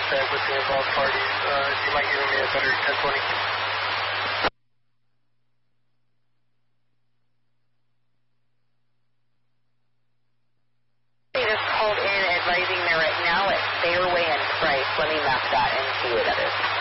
contact with the involved parties. Do you mind giving me a better 1020? They just called in advising they're right now at Fairway and Price. Let me map that and see where that is.